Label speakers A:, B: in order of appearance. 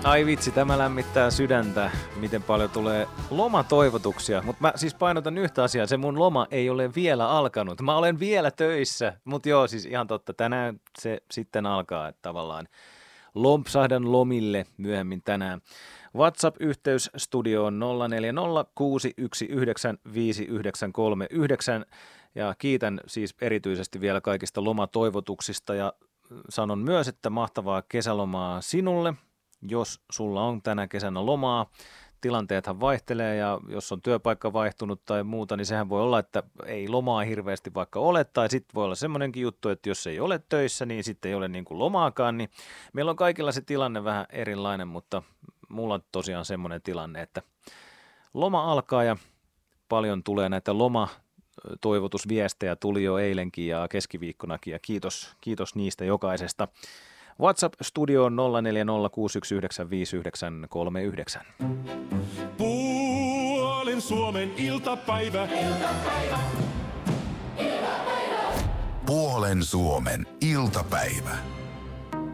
A: Ai vitsi, tämä lämmittää sydäntä, miten paljon tulee lomatoivotuksia. Mutta mä siis painotan yhtä asiaa, se mun loma ei ole vielä alkanut. Mä olen vielä töissä, mutta joo, siis ihan totta, tänään se sitten alkaa, että tavallaan lompsahdan lomille myöhemmin tänään. WhatsApp-yhteys studioon 0406195939 ja kiitän siis erityisesti vielä kaikista lomatoivotuksista ja sanon myös, että mahtavaa kesälomaa sinulle. Jos sulla on tänä kesänä lomaa, tilanteethan vaihtelee ja jos on työpaikka vaihtunut tai muuta, niin sehän voi olla, että ei lomaa hirveästi vaikka ole. Tai sitten voi olla semmoinenkin juttu, että jos ei ole töissä, niin sitten ei ole niin kuin lomaakaan. Niin meillä on kaikilla se tilanne vähän erilainen, mutta mulla on tosiaan semmoinen tilanne, että loma alkaa ja paljon tulee näitä lomatoivotusviestejä. Tuli jo eilenkin ja keskiviikkonakin ja kiitos niistä jokaisesta. WhatsApp-studio on 0406195939.
B: Puolen Suomen iltapäivä.
C: Puolen Suomen iltapäivä.